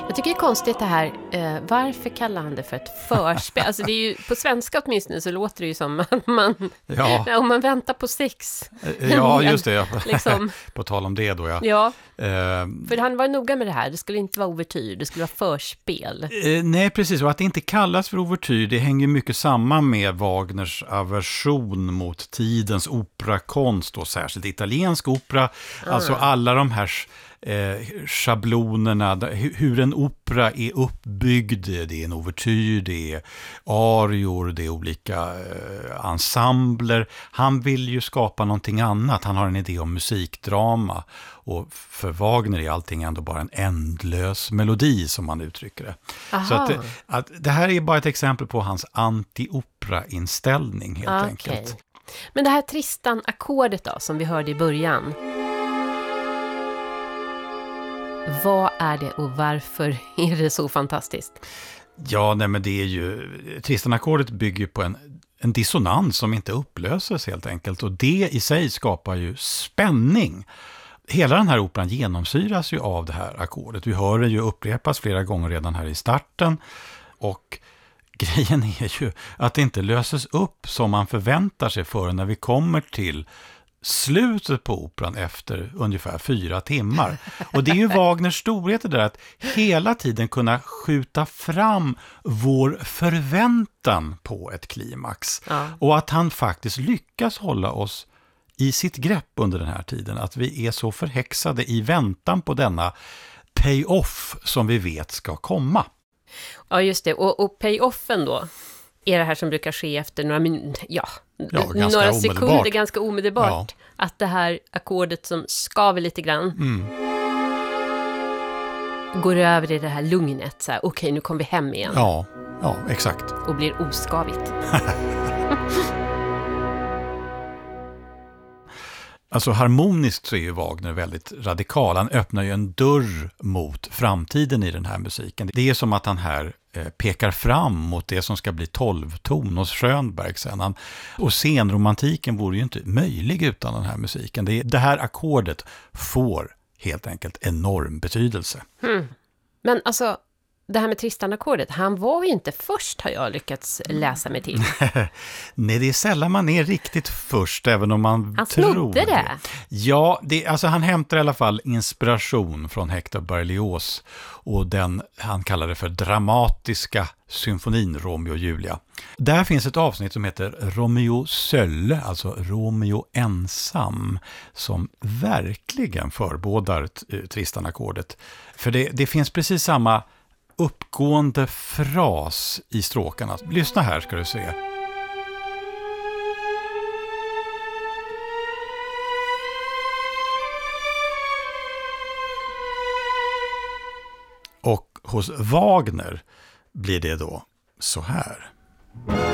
Jag tycker det är konstigt det här, varför kallar han det för ett förspel? Alltså det är ju, på svenska åtminstone så låter det ju som att man, om man väntar på sex. Ja, just det. Liksom. På tal om det då, ja. Ja, för han var noga med det här. Det skulle inte vara ouvertyr, det skulle vara förspel. Nej, precis. Och att det inte kallas för ouvertyr, det hänger mycket samman med Wagners aversion mot tidens operakonst, och särskilt italiensk opera. Alltså alla de här schablonerna, hur en opera är uppbyggd, det är en ouvertyr, det är arior, det är olika ensembler. Han vill ju skapa någonting annat. Han har en idé om musikdrama, och för Wagner är allting ändå bara en ändlös melodi, som man uttrycker det. Så att det här är bara ett exempel på hans anti-opera-inställning helt enkelt. Men det här Tristan-ackordet då, som vi hörde i början, vad är det och varför är det så fantastiskt? Ja, nej, men det är ju... Tristan-ackordet bygger på en dissonans som inte upplöses helt enkelt. Och det i sig skapar ju spänning. Hela den här operan genomsyras ju av det här ackordet. Vi hör det ju upprepas flera gånger redan här i starten. Och grejen är ju att det inte löses upp som man förväntar sig förrän när vi kommer till slutet på operan efter ungefär 4 timmar. Och det är ju Wagners storhet det där, att hela tiden kunna skjuta fram vår förväntan på ett klimax. Ja. Och att han faktiskt lyckas hålla oss i sitt grepp under den här tiden. Att vi är så förhäxade i väntan på denna pay-off som vi vet ska komma. Ja, just det. Och pay-offen då är det här som brukar ske efter några några sekunder, ganska omedelbart. Ja. Att det här ackordet som skaver lite grann går över i det här lugnet. Så här, okej, nu kommer vi hem igen. Ja, exakt. Och blir oskavigt. Alltså harmoniskt så är ju Wagner väldigt radikal. Han öppnar ju en dörr mot framtiden i den här musiken. Det är som att han här pekar fram mot det som ska bli 12-ton hos Schönberg sen. Och scenromantiken vore ju inte möjlig utan den här musiken. Det här ackordet får helt enkelt enorm betydelse. Men alltså, det här med Tristan-ackordet, han var ju inte först, har jag lyckats läsa mig till. Nej, det är sällan man är riktigt först, även om man han tror snodde det. Ja, alltså han hämtar i alla fall inspiration från Hector Berlioz och han kallar det för dramatiska symfonin Romeo och Julia. Där finns ett avsnitt som heter Romeo seul, alltså Romeo ensam, som verkligen förbådar Tristan-ackordet. För det finns precis samma uppgående fras i stråkarna. Lyssna här ska du se. Och hos Wagner blir det då så här.